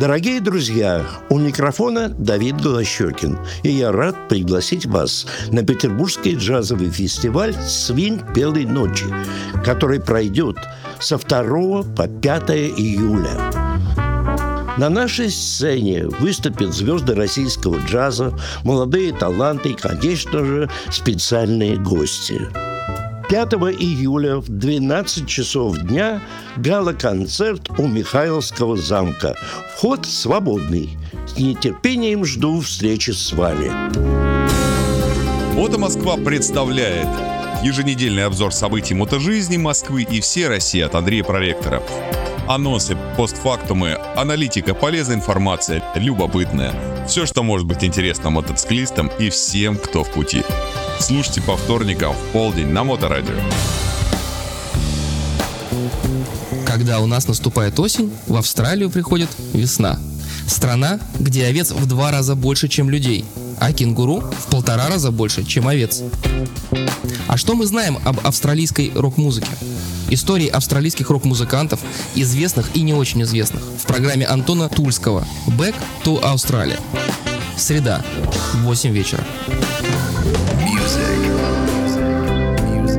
Дорогие друзья, у микрофона Давид Голощёкин, и я рад пригласить вас на петербургский джазовый фестиваль «Свинг белой ночи», который пройдет со 2 по 5 июля. На нашей сцене выступят звезды российского джаза, молодые таланты и, конечно же, специальные гости. 5 июля в 12 часов дня гала-концерт у Михайловского замка. Вход свободный. С нетерпением жду встречи с вами. Мото Москва представляет еженедельный обзор событий мотожизни Москвы и всей России от Андрея Проректора. Анонсы, постфактумы, аналитика, полезная информация, любопытная. Все, что может быть интересно мотоциклистам и всем, кто в пути. Слушайте по вторникам в полдень на Моторадио. Когда у нас наступает осень, в Австралию приходит весна. Страна, где овец в 2 раза больше, чем людей, а кенгуру в 1,5 раза больше, чем овец. А что мы знаем об австралийской рок-музыке? Истории австралийских рок-музыкантов, известных и не очень известных, в программе Антона Тульского «Back to Australia». Среда, 8 вечера. Music.